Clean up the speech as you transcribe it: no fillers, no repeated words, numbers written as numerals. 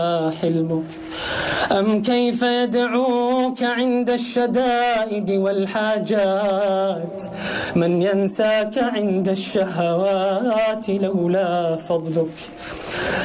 حلمك أم كيف يدعوك عند الشدائد والحاجات من ينساك عند الشهوات لولا فضلك.